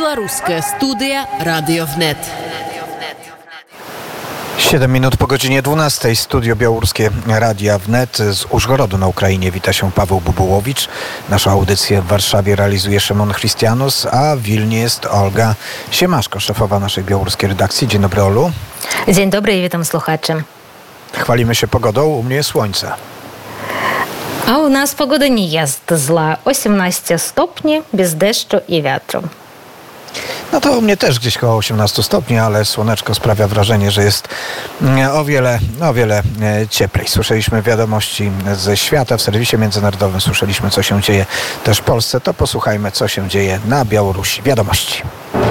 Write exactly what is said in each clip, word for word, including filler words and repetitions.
Белорусская студия Radio Wnet. siedem minut po godzinie dwunastej. Studio Białoruskie Radia Wnet z Użgorodu na Ukrainie. Wita się Paweł Bubułowicz. Naszą audycję w Warszawie realizuje Szymon Chrystianus, a w Wilnie jest Olga Siemaszko, szefowa naszej białoruskiej redakcji. Dzień dobry, Olu. Dzień dobry i witam słuchaczy. Chwalimy się pogodą, u mnie jest słońce. A u nas pogoda nie jest zła. osiemnaście stopni, bez deszczu i wiatru. No to u mnie też gdzieś koło osiemnaście stopni, ale słoneczko sprawia wrażenie, że jest o wiele, o wiele cieplej. Słyszeliśmy wiadomości ze świata, w serwisie międzynarodowym słyszeliśmy, co się dzieje też w Polsce. To posłuchajmy, co się dzieje na Białorusi. Wiadomości.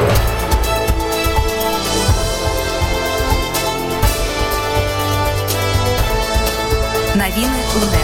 Nowiny Wnet.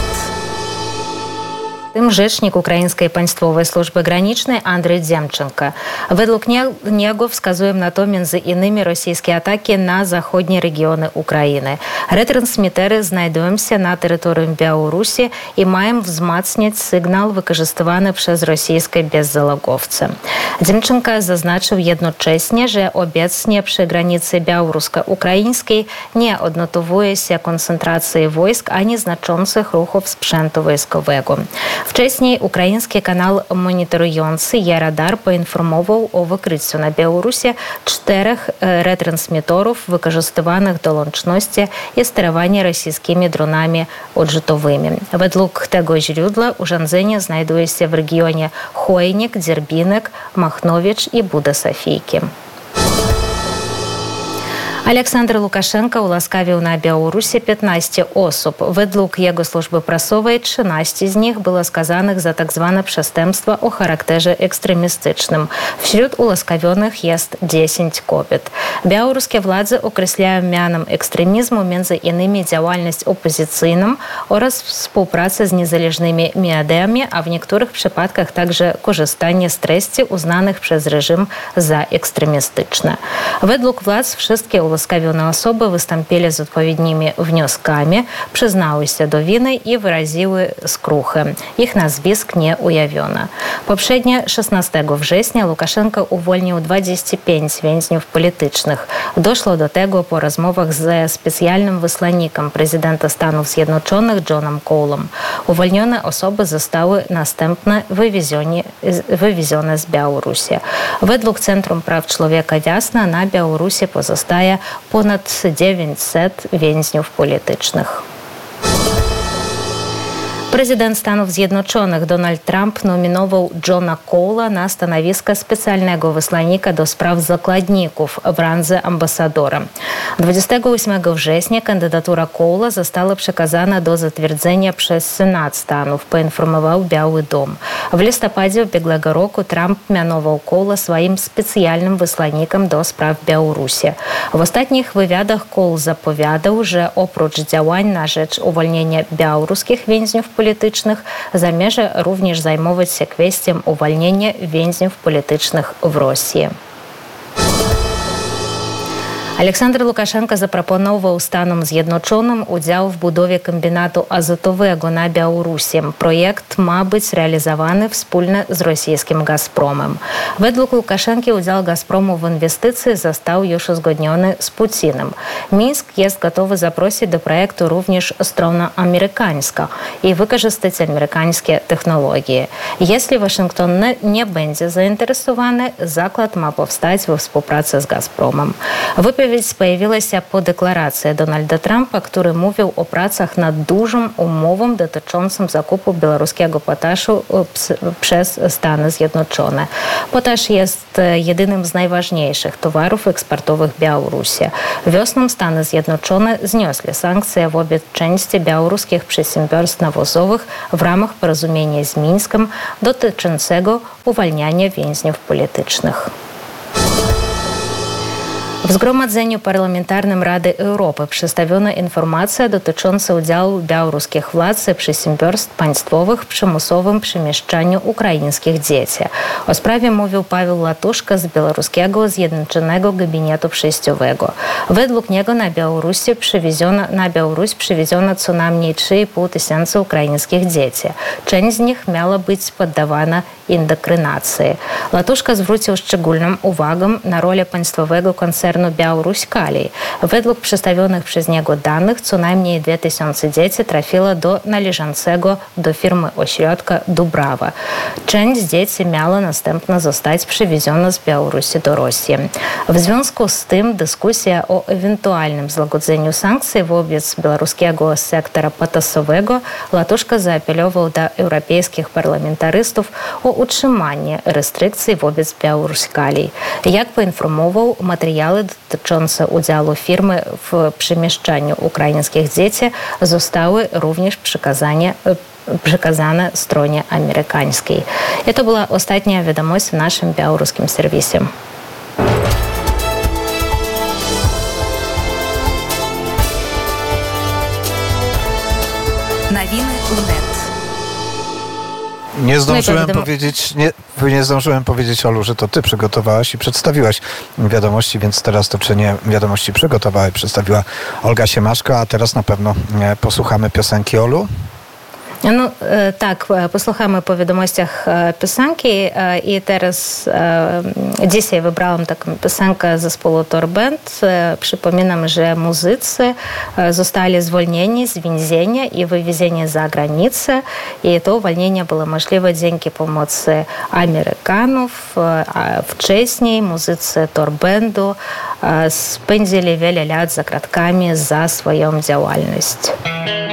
Tym rzecznik Ukraińskiej Państwowej Służby Granicznej Andrzej Dziemczenko. Według niego wskazują na to między innymi rosyjskie ataki na zachodnie regiony Ukrainy. Retransmitery znajdują się na terytorium Białorusi i mają wzmacniać sygnał wykorzystywany przez rosyjskie bezzalogowce. Dziemczenko zaznaczył jednocześnie, że obecnie przy granicy białorusko-ukraińskiej nie odnotowuje się koncentracji wojsk ani znaczących ruchów sprzętu wojskowego. Wcześniej ukraiński kanał monitorujący Yaradar poinformował o wykryciu na Białorusi czterech retransmitorów wykorzystywanych do łączności i sterowania rosyjskimi dronami odrzutowymi. Według tego źródła urządzenie znajduje się w regionie Chojnik, Dzierbinek, Machnowicz i Buda Sofijki. Aleksander Łukaszenko ułaskawił na Białorusi piętnaście osób. Według jego służby prasowej trzynaście z nich było skazanych za tak zwane przestępstwa o charakterze ekstremistycznym. Wśród ułaskawionych jest dziesięć kobiet. Białoruskie władze określają mianem ekstremizmu między innymi działalność opozycyjną oraz współpracę z niezależnymi mediami, a w niektórych przypadkach także korzystanie z treści uznanych przez reżim za ekstremistyczne. Według władz wszystkie ułaskawione osoby wystąpili z odpowiednimi wnioskami, przyznały się do winy i wyraziły skruchę. Ich nazwisk nie ujawniono. Poprzednio szesnastego września Łukaszenko uwolnił dwadzieścia pięć więźniów politycznych. Doszło do tego po rozmowach ze specjalnym wysłannikiem prezydenta Stanów Zjednoczonych Johnem Cole'em. Uwolnione osoby zostały następnie wywiezione, wywiezione z Białorusi. Według Centrum Praw Człowieka Wiasna na Białorusi pozostaje ponad dziewięćset więźniów politycznych. Prezydent Stanów Zjednoczonych Donald Trump nominował Johna Cole'a na stanowisko specjalnego wysłannika do spraw zakładników w randze ambasadora. dwudziestego ósmego września kandydatura Cole'a została przekazana do zatwierdzenia przez Senat Stanów, poinformował Biały Dom. W listopadzie ubiegłego roku Trump mianował Cole'a swoim specjalnym wysłannikiem do spraw Białorusi. W ostatnich wywiadach Cole zapowiadał, że oprócz działań na rzecz uwolnienia białoruskich więźniów politycznych, politycznych zamierza również zajmować się kwestią uwolnienia więźniów politycznych w Rosji. Aleksander Łukaszenko zaproponował Stanom Zjednoczonym udział w budowie kombinatu azotowego na Białorusi. Projekt ma być realizowany wspólnie z rosyjskim Gazpromem. Według Łukaszenki udział Gazpromu w inwestycji został już uzgodniony z Putinem. Mińsk jest gotowy zaprosić do projektu również stronę amerykańską i wykorzystać amerykańskie technologie. Jeśli Waszyngton nie będzie zainteresowany, zakład ma powstać we współpracy z Gazpromem. Wypowiedź pojawiła się po deklaracji Donalda Trumpa, który mówił o pracach nad dużą umową dotyczącą zakupu białoruskiego potaszu przez Stany Zjednoczone. Potasz jest jedynym z najważniejszych towarów eksportowych Białorusi. Wiosną Stany Zjednoczone zniosły sankcje wobec części białoruskich przedsiębiorstw nawozowych w ramach porozumienia z Mińskiem dotyczącego uwalniania więźniów politycznych. W Zgromadzeniu Parlamentarnym Rady Europy przedstawiono informację dotyczącą udziału białoruskich władz i przedsiębiorstw państwowych w przymusowym przemieszczaniu ukraińskich dzieci. O sprawie mówił Paweł Latuszka z Białoruskiego Zjednoczonego Gabinetu Przejściowego. Według niego na Białorusi przywieziono, na Białoruś przywieziono co najmniej trzy i pół tysiąca ukraińskich dzieci. Część z nich miała być poddawana indokrynacji. Latuszka zwrócił szczególną uwagę na rolę państwowego koncernu Białoruś Kali. Według przedstawionych przez niego danych co najmniej dwa tysiące dzieci trafiło do należącego do firmy ośrodka Dubrawa. Część dzieci miała następnie zostać przywieziona z Białorusi do Rosji. W związku z tym dyskusja o ewentualnym złagodzeniu sankcji wobec białoruskiego sektora potasowego Latuszka zaapelował do europejskich parlamentarystów o utrzymanie restrykcji wobec Białoruś Kali. Jak poinformował, materiały dotyczące udziału firmy w przemieszczaniu ukraińskich dzieci zostały również przekazane przekazane stronie amerykańskiej. I to była ostatnia wiadomość w naszym białoruskim serwisie. Nowiny wnet. Nie zdążyłem, powiedzieć, nie, nie zdążyłem powiedzieć, Olu, że to ty przygotowałaś i przedstawiłaś wiadomości, więc teraz to czynię. Wiadomości przygotowała i przedstawiła Olga Siemaszko, a teraz na pewno posłuchamy piosenki, Olu. No tak, posłuchamy po wiadomościach piosenki i teraz dzisiaj wybrałam taką piosenkę zespołu Torband. Przypominam, że muzycy zostali zwolnieni z więzienia i wywiezieni za granicę i to uwolnienie było możliwe dzięki pomocy Amerykanów. Wcześniej muzycy Torbandu spędzili wiele lat za kratkami za swoją działalność.